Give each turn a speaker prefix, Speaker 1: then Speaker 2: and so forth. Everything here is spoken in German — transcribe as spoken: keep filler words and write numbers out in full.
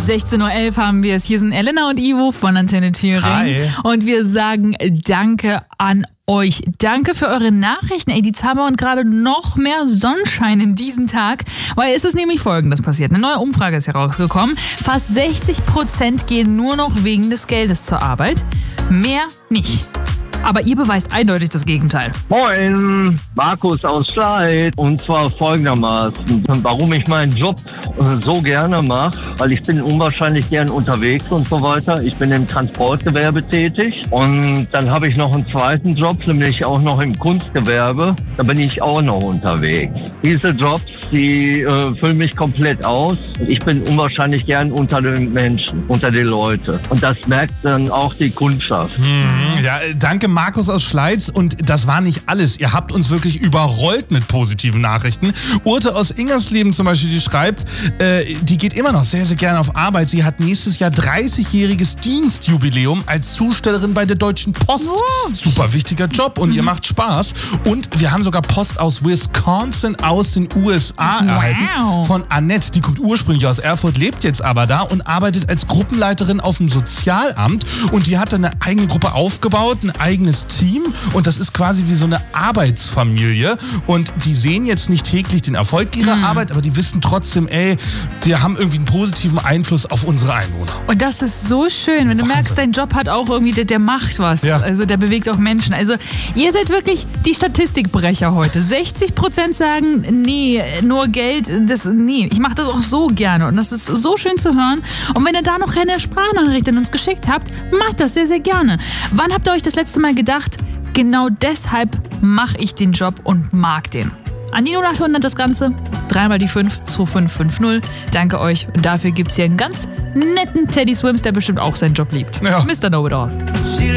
Speaker 1: sechzehn Uhr elf haben wir es. Hier sind Elena und Ivo von Antenne Thüringen.
Speaker 2: Hi.
Speaker 1: Und wir sagen Danke an euch. Danke für eure Nachrichten. Ey, die zaubern gerade noch mehr Sonnenschein in diesen Tag, weil es ist nämlich Folgendes passiert. Eine neue Umfrage ist herausgekommen. Fast sechzig Prozent gehen nur noch wegen des Geldes zur Arbeit. Mehr nicht. Aber ihr beweist eindeutig das Gegenteil.
Speaker 3: Moin, Markus aus Schleit. Und zwar folgendermaßen, warum ich meinen Job so gerne mache, weil ich bin unwahrscheinlich gern unterwegs und so weiter. Ich bin im Transportgewerbe tätig und dann habe ich noch einen zweiten Job, nämlich auch noch im Kunstgewerbe. Da bin ich auch noch unterwegs. Diese Jobs, die äh, füllen mich komplett aus. Ich bin unwahrscheinlich gern unter den Menschen, unter den Leuten. Und das merkt dann auch die Kundschaft.
Speaker 2: Hm, ja, danke Markus aus Schleiz. Und das war nicht alles. Ihr habt uns wirklich überrollt mit positiven Nachrichten. Urte aus Ingersleben zum Beispiel, die schreibt, äh, die geht immer noch sehr, sehr gerne auf Arbeit. Sie hat nächstes Jahr dreißigjähriges Dienstjubiläum als Zustellerin bei der Deutschen Post.
Speaker 1: Oh.
Speaker 2: Super wichtiger Job und mhm. ihr macht Spaß. Und wir haben sogar Post aus Wisconsin aus den U S A
Speaker 1: wow.
Speaker 2: erhalten von Annette. Die kommt ursprünglich aus Erfurt, lebt jetzt aber da und arbeitet als Gruppenleiterin auf dem Sozialamt. Und die hat dann eine eigene Gruppe aufgebaut, ein eigenes Team. Und das ist quasi wie so eine Arbeitsfamilie. Und die sehen jetzt nicht täglich den Erfolg ihrer mhm. Arbeit, aber die wissen trotzdem, ey, die haben irgendwie einen positiven Einfluss auf unsere Einwohner.
Speaker 1: Und das ist so schön, wenn du
Speaker 2: Wahnsinn.
Speaker 1: merkst, dein Job hat auch irgendwie, der, der macht was.
Speaker 2: Ja.
Speaker 1: Also der bewegt auch Menschen. Also ihr seid wirklich die Statistikbrecher heute. sechzig Prozent sagen, nee, nur Geld, das, nee, ich mache das auch so gerne. Und das ist so schön zu hören. Und wenn ihr da noch eine Sprachnachricht an uns geschickt habt, macht das sehr, sehr gerne. Wann habt ihr euch das letzte Mal gedacht, genau deshalb mache ich den Job und mag den? An die null acht hundert das Ganze, dreimal die fünf, zwei fünf fünf null. Danke euch. Und dafür gibt es hier einen ganz netten Teddy Swims, der bestimmt auch seinen Job liebt.
Speaker 2: Ja.
Speaker 1: Mister Know-it-all.